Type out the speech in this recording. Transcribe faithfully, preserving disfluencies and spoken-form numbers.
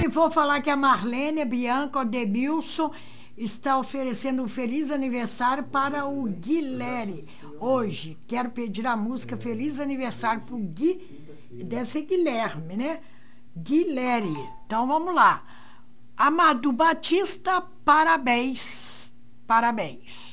E vou falar que a Marlene, a Bianca, o Demilson está oferecendo um feliz aniversário para o Guilherme. Hoje, quero pedir a música Feliz Aniversário para o Gui, deve ser Guilherme, né? Guilherme. Então, vamos lá. Amado Batista, parabéns. Parabéns.